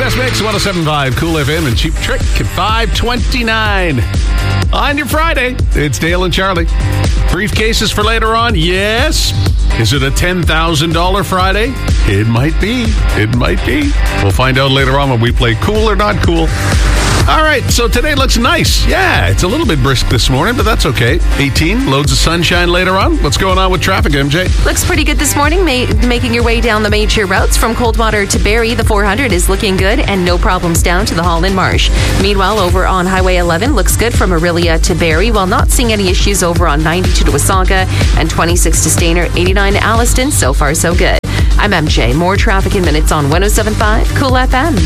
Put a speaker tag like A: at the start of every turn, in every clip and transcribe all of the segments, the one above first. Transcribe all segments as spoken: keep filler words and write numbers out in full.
A: Best Mix, one oh seven point five Cool F M and Cheap Trick at five twenty-nine. On your Friday, it's Dale and Charlie. Briefcases for later on? Yes. Is it a ten thousand dollars Friday? It might be. It might be. We'll find out later on when we play Cool or Not Cool. All right, so today looks nice. Yeah, it's a little bit brisk this morning, but that's okay. eighteen, loads of sunshine later on. What's going on with traffic, M J?
B: Looks pretty good this morning, ma- making your way down the major routes. From Coldwater to Barrie, the four hundred is looking good, and no problems down to the Holland Marsh. Meanwhile, over on Highway eleven, looks good from Orillia to Barrie, while not seeing any issues over on ninety-two to Wasaga, and twenty-six to Stayner, eighty-nine to Alliston. So far, so good. I'm M J. More traffic in minutes on one oh seven point five Cool F M.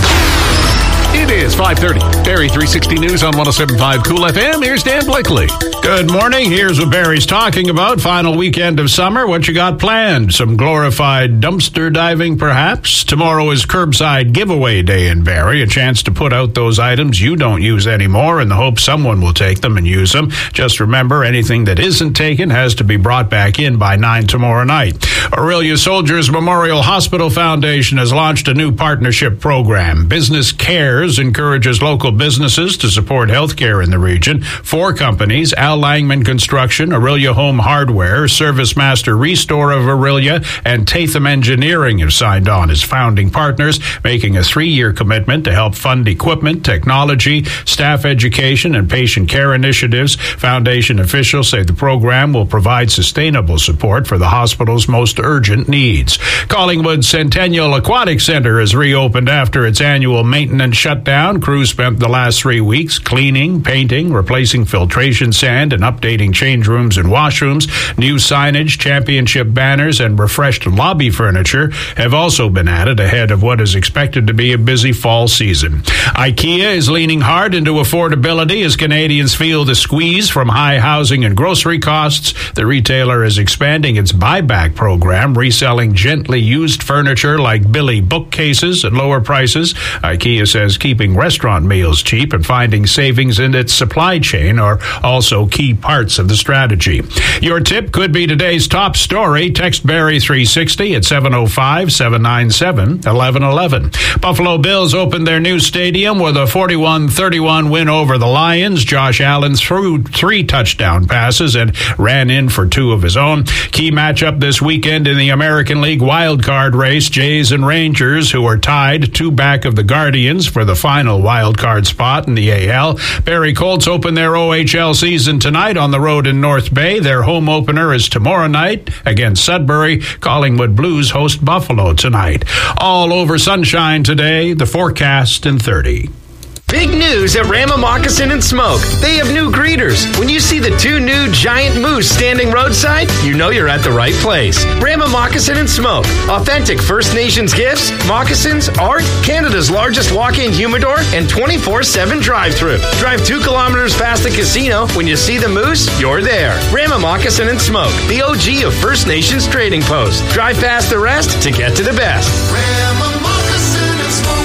A: It is five thirty. Barrie three sixty News on one oh seven point five Cool F M. Here's Dan Blakely.
C: Good morning. Here's what Barrie's talking about. Final weekend of summer. What you got planned? Some glorified dumpster diving, perhaps? Tomorrow is curbside giveaway day in Barrie. A chance to put out those items you don't use anymore in the hope someone will take them and use them. Just remember, anything that isn't taken has to be brought back in by nine tomorrow night. Orillia Soldiers Memorial Hospital Foundation has launched a new partnership program. Business Cares encourages local businesses to support healthcare in the region. Four companies, Al Langman Construction, Orillia Home Hardware, Service Master Restore of Orillia, and Tatham Engineering have signed on as founding partners, making a three-year commitment to help fund equipment, technology, staff education, and patient care initiatives. Foundation officials say the program will provide sustainable support for the hospital's most urgent needs. Collingwood Centennial Aquatic Center has reopened after its annual maintenance shutdown. Crews spent the last three weeks cleaning, painting, replacing filtration sand, and updating change rooms and washrooms. New signage, championship banners, and refreshed lobby furniture have also been added ahead of what is expected to be a busy fall season. IKEA is leaning hard into affordability as Canadians feel the squeeze from high housing and grocery costs. The retailer is expanding its buyback program, reselling gently used furniture like Billy bookcases at lower prices. IKEA says keeping restaurant meals cheap and finding savings in its supply chain are also key parts of the strategy. Your tip could be today's top story. Text Barrie three sixty at seven oh five, seven nine seven, one one one one. Buffalo Bills opened their new stadium with a forty-one thirty-one win over the Lions. Josh Allen threw three touchdown passes and ran in for two of his own. Key matchup this weekend in the American League wildcard race. Jays and Rangers, who are tied two back of the Guardians for the final wildcard spot in the A L. Barrie Colts open their O H L season tonight on the road in North Bay. Their home opener is tomorrow night against Sudbury. Collingwood Blues host Buffalo tonight. All over sunshine today, the forecast in thirty.
D: Big news at Rama Moccasin and Smoke. They have new greeters. When you see the two new giant moose standing roadside, you know you're at the right place. Rama Moccasin and Smoke. Authentic First Nations gifts, moccasins, art, Canada's largest walk-in humidor, and twenty-four seven drive-thru. Drive two kilometers past the casino. When you see the moose, you're there. Rama Moccasin and Smoke, the O G of First Nations Trading Post. Drive past the rest to get to the best. Rama Moccasin and Smoke.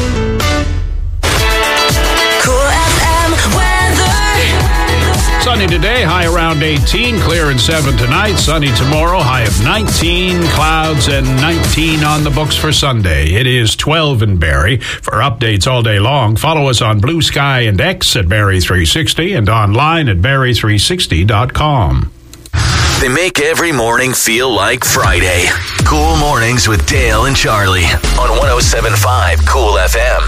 C: Sunny today, high around eighteen, clear and seven tonight. Sunny tomorrow, high of nineteen, clouds and nineteen on the books for Sunday. It is twelve in Barrie. For updates all day long, follow us on Blue Sky and X at Barrie three sixty and online at barrie three sixty dot com.
E: They make every morning feel like Friday. Cool Mornings with Dale and Charlie on one oh seven point five Cool F M.